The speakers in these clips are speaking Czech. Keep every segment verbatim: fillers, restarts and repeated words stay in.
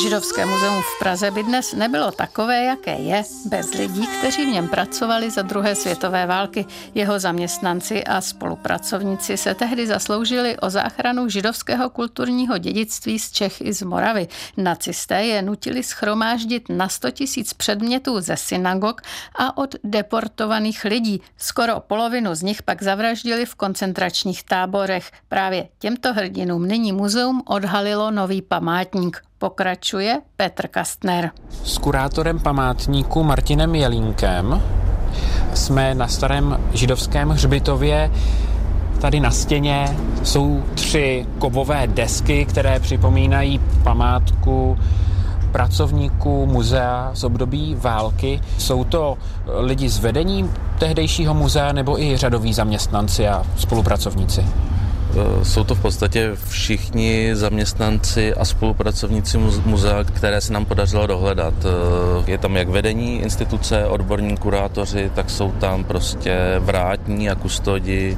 Židovské muzeum v Praze by dnes nebylo takové, jaké je, bez lidí, kteří v něm pracovali za druhé světové války. Jeho zaměstnanci a spolupracovníci se tehdy zasloužili o záchranu židovského kulturního dědictví z Čech i z Moravy. Nacisté je nutili shromáždit na sto tisíc předmětů ze synagog a od deportovaných lidí. Skoro polovinu z nich pak zavraždili v koncentračních táborech. Právě těmto hrdinům nyní muzeum odhalilo nový památník. Pokračuje Petr Kastner. S kurátorem památníku Martinem Jelínkem jsme na starém židovském hřbitově. Tady na stěně jsou tři kovové desky, které připomínají památku pracovníků muzea z období války. Jsou to lidi z vedení tehdejšího muzea nebo i řadoví zaměstnanci a spolupracovníci? Jsou to v podstatě všichni zaměstnanci a spolupracovníci muzea, které se nám podařilo dohledat. Je tam jak vedení instituce, odborní kurátoři, tak jsou tam prostě vrátní a kustodi,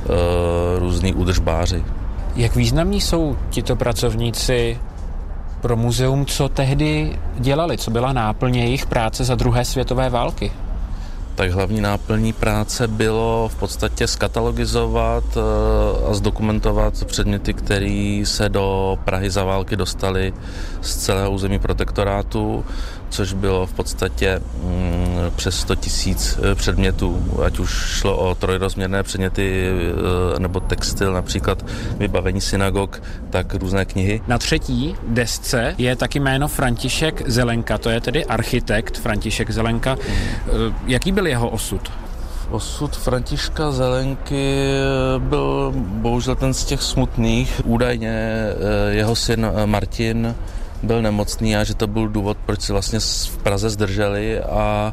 různí údržbáři. Jak významní jsou tito pracovníci pro muzeum, co tehdy dělali, co byla náplň jejich práce za druhé světové války? Tak hlavní náplní práce bylo v podstatě skatalogizovat a zdokumentovat předměty, které se do Prahy za války dostaly z celého území protektorátu, což bylo v podstatě mm, přes sto tisíc předmětů, ať už šlo o trojrozměrné předměty nebo textil, například vybavení synagog, tak různé knihy. Na třetí desce je taky jméno František Zelenka, to je tedy architekt František Zelenka. Mm. Jaký byl jeho osud? Osud Františka Zelenky byl bohužel ten z těch smutných. Údajně jeho syn Martin byl nemocný a že to byl důvod, proč se vlastně v Praze zdrželi a,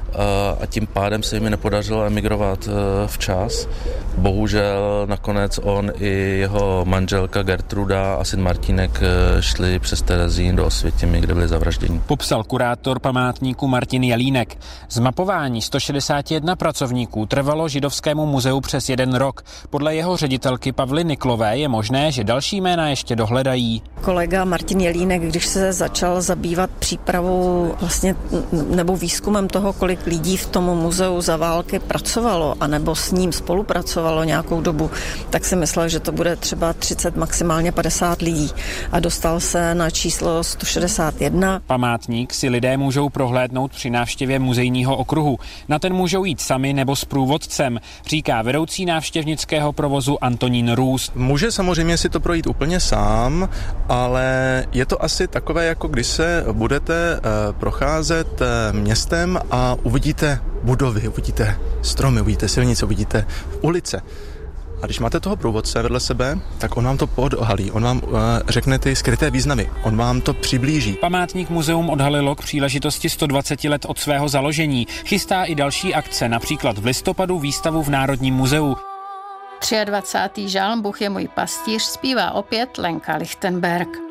a tím pádem se jim nepodařilo emigrovat včas. Bohužel nakonec on i jeho manželka Gertruda a syn Martínek šli přes Terezín do Osvětimi, kde byli zavražděni. Popsal kurátor památníku Martin Jelínek. Zmapování sto šedesát jedna pracovníků trvalo Židovskému muzeu přes jeden rok. Podle jeho ředitelky Pavly Niklové je možné, že další jména ještě dohledají. Kolega Martin Jelínek, když se začal zabývat přípravou vlastně nebo výzkumem toho, kolik lidí v tom muzeu za války pracovalo anebo s ním spolupracovalo nějakou dobu, tak si myslel, že to bude třeba třicet, maximálně padesát lidí a dostal se na číslo sto šedesát jedna. Památník si lidé můžou prohlédnout při návštěvě muzejního okruhu. Na ten můžou jít sami nebo s průvodcem, říká vedoucí návštěvnického provozu Antonín Růst. Může samozřejmě si to projít úplně sám, ale je to asi takové, jako když se budete procházet městem a uvidíte budovy, uvidíte stromy, uvidíte silnice, uvidíte ulice. A když máte toho průvodce vedle sebe, tak on vám to podhalí, on vám uh, řekne ty skryté významy, on vám to přiblíží. Památník muzeum odhalilo k příležitosti sto dvacet let od svého založení. Chystá i další akce, například v listopadu výstavu v Národním muzeu. dvacátý třetí žálm Bůh je můj pastýř zpívá opět Lenka Lichtenberg.